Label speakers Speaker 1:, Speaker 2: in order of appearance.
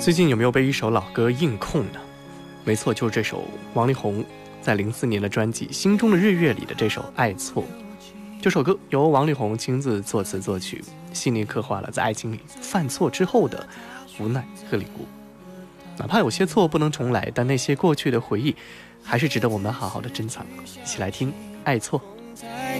Speaker 1: 最近有没有被一首老歌硬控呢？没错，就是这首王力宏在04年的专辑《心中的日月》里的这首《爱错》。这首歌由王力宏亲自作词作曲，细腻刻画了在爱情里犯错之后的无奈和领悟。哪怕有些错不能重来，但那些过去的回忆还是值得我们好好的珍藏。一起来听《爱错》。